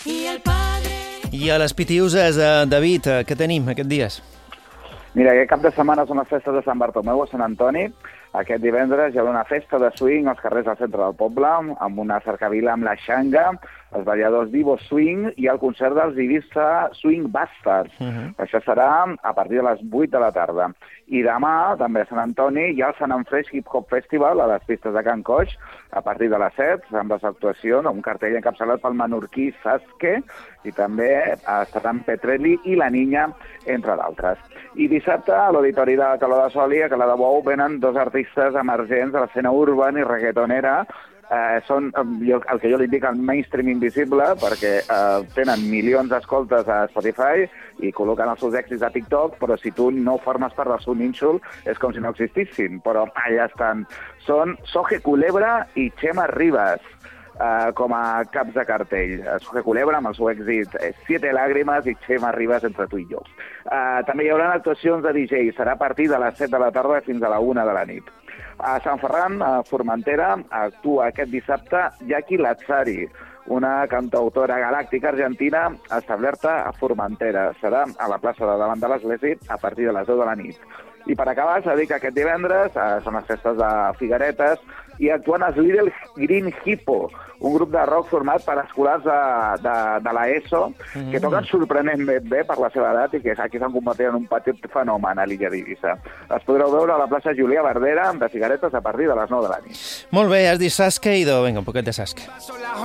I a les Pitiuses, David, què tenim aquests dies? Mira, aquest cap de setmana són les festes de Sant Bartomeu a Sant Antoni. Aquest divendres hi haurà una festa de swing als carrers del centre del poble, amb una cercavila amb la xanga, els balladors d'Ivo Swing i el concert dels Ibiza Swing Bastards. Això serà a partir de les 8 de la tarda. I demà, també a Sant Antoni, hi ha el Sant Enfreix Hip Hop Festival a les pistes de Can Coix, a partir de les 7, amb les actuacions, un cartell encapçalat pel menorquí Sasque, i també estaran Petrelli i La Niña, entre d'altres. I dissabte, a l'Auditori de Caló de Soli, a Cala de Bou, venen dos artistes emergents de l'escena urban i reggaetonera. Són el que jo li dic el mainstream invisible, perquè tenen milions d'escoltes a Spotify i col·loquen els seus èxits a TikTok, però si tu no formes part del seu nínxol és com si no existissin, però allà estan. Són Soje Culebra i Chema Rivas, com a caps de cartell. Soje Culebra amb el seu èxit Siete Lágrimas i Chema Rivas entre tu i jo. També hi haurà actuacions de DJ, serà a partir de les 7 de la tarda fins a la 1 de la nit. A Sant Ferran, a Formentera, actua aquest dissabte Jackie Lazzari, una cantautora galàctica argentina establerta a Formentera. Serà a la plaça de davant de l'església a partir de les 10 de la nit. I per acabar, s'ha dit que aquest divendres són les festes de Figueretes i actuen els Little Green Hippo, un grup de rock format per escolars de l'ESO que toquen sorprenentment bé per la seva edat i que aquí s'han convertit en un petit fenomen a l'illa d'Eivissa. Els podreu veure a la plaça Julià Verdera de Figueretes a partir de les 9 de la nit. Molt bé, has dit Sasque, idò, vinga, un poquet de Sasque.